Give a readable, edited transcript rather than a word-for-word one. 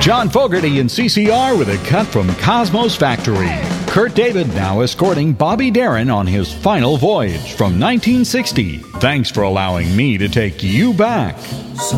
John Fogerty and CCR with a cut from Cosmos Factory. Kurt David now escorting Bobby Darin on his final voyage from 1960. Thanks for allowing me to take you back.